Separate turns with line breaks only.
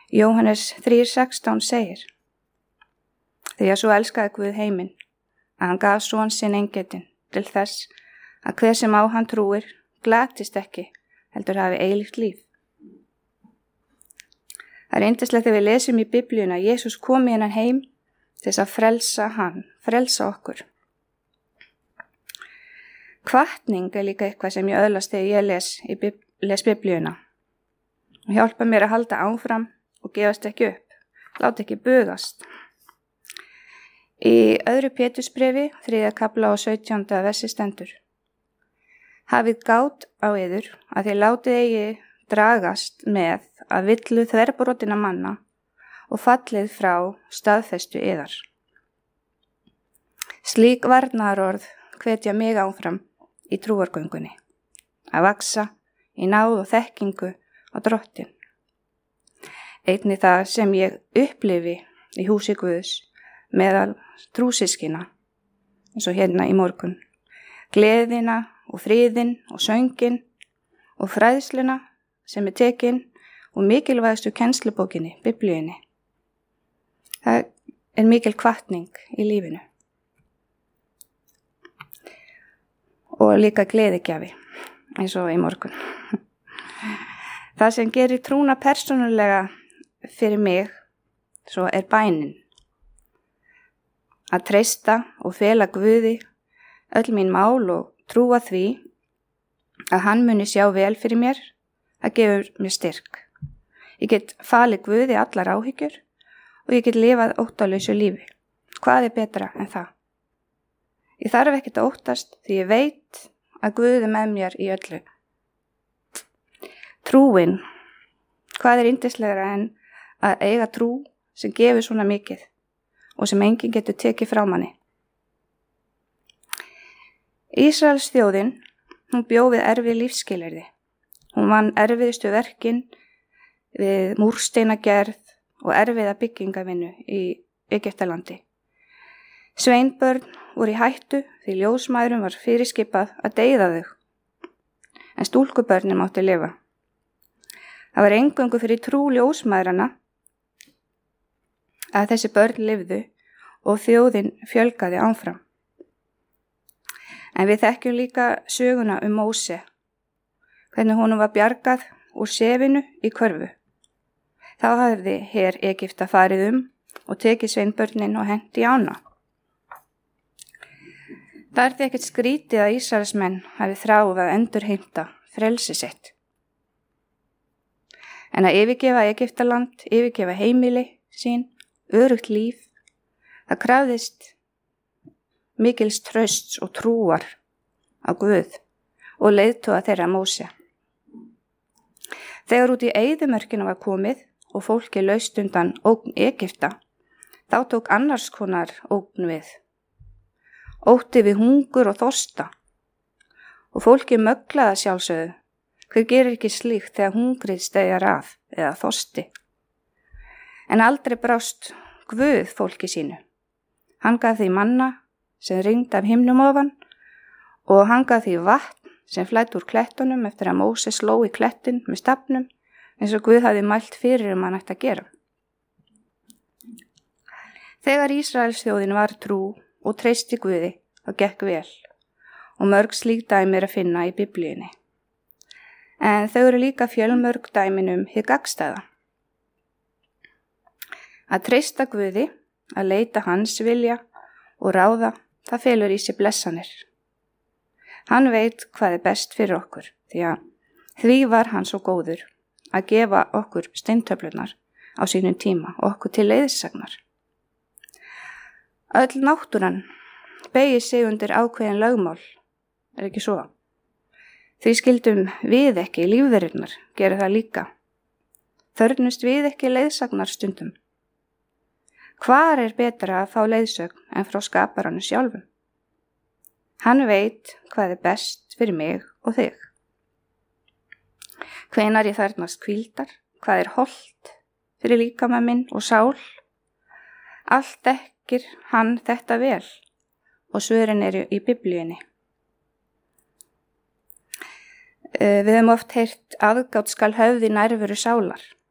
Jóhannes 3:16 segir: Því að svo elskaði Guð heiminn, að hann gaf son sinn eingetinn til þess að hver sem á hann trúir glatist ekki, heldur hafi eilíft líf. Það er yndislegt þegar við lesum í Biblíuna að Jesús kom í hennan heim til þess að frelsa okkur. Hvatning er líka eitthvað sem ég öðlast þegar ég les Biblíuna. Og hjálpa mér að halda áfram og gefast ekki upp, láta ekki bugast. Í 2. Pétursbréfi, 3. kafla og 17. versi stendur: Hafið gát á yður að þið látið eigi dragast með að villu þverbrotinna manna og fallið frá staðfestu yðar. Slík varnaðarorð hvetja mig áfram í trúargöngunni, að vaksa í náð og þekkingu á Drottin. Einnig það sem ég upplifi í húsi Guðs meðal trúsískina, eins og hérna í morgun, gleðina og friðin og söngin og fræðsluna sem er tekin og mikilvægastu kennslubókinni, Biblíunni. Það er mikil hvatning í lífinu. Og líka gleðigjafi, eins og í morgun. Það sem gerir trúna persónulega fyrir mig, svo er bænin. Að treysta og fela Guði öll mín mál og trúa því að hann muni sjá vel fyrir mér, það gefur mér styrk. Ég get falið Guði allar áhyggjur og ég get lifað óttalausu lífi. Hvað er betra en það? Ég þarf ekkert að óttast því ég veit að Guð er með mér í öllu. Trúin, hvað er yndislegra en að eiga trú sem gefur svona mikið og sem enginn getur tekið frá manni. Ísraels þjóðin, hún bjó við erfið lífsskilyrði. Hún vann erfiðustu verkin við múrsteinagerð og erfiða byggingavinnu í Egyptalandi. Sveinbörn voru í hættu því ljósmæðrum var fyrirskipað að deyða þau, en stúlkubörnin mátti lifa. Það var eingöngu fyrir trú ljósmæðrana að þessi börn lifðu og þjóðin fjölgaði áfram. En við þekkjum líka söguna Móse, hvernig honum var bjargað úr sefinu í körfu. Þá hafði her Egypta farið og tekið sveinbörnin og hent í ána. Það er því ekkert skrítið að Ísraelsmenn hafi þráð að endurheimta frelsi sitt. En að yfirgefa Egyptaland, yfirgefa heimili sín, örugt líf, það krafðist mikils trausts og trúar á Guð og leiðtoga þeirra Móse. Þegar út í eyðimörkina var komið og fólki laust undan ógn Egypta, þá tók annars konar ógn við. Ótti við hungur og þorsta. Og fólki möglaði sjálfsögðu. Hver gerir ekki slíkt þegar hungrið steðjar að eða þorsti? En aldrei brást Guð fólki sínu. Hann gaf því manna sem rigndi af himnum ofan og hann gaf því vatn sem flæddi úr klettunum eftir að Móse sló í klettin með stafnum eins og Guð hafði mælt fyrir hann ætti að gera. Þegar Ísraelsþjóðin var trú og treysti Guði, þá gekk vel og mörg slík dæmi að finna í Biblíunni. En þau eru líka fjölmörg dæmin hið gagnstæða. Að treysta Guði, að leita hans vilja og ráða, það felur í sig blessanir. Hann veit hvað er best fyrir okkur, því var hann svo góður að gefa okkur steintöflunar á sínum tíma og okkur til leiðsagnar. Öll náttúran beygir sig undir ákveðin lögmál, er ekki svo? Því skildum við ekki lífverurnar gera það líka. Þörfnust við ekki leiðsagnar stundum. Hvar er betra að fá leiðsögn en frá skaparanum sjálfum? Hann veit hvað er best fyrir mig og þig. Hvenær ég þarfnast hvíldar, hvað er hollt fyrir líkama minn og sál. Allt þekkir hann þetta vel og svörin eru í Biblíunni. Við höfum oft heyrt aðgát skal höfð í nærveru sálar.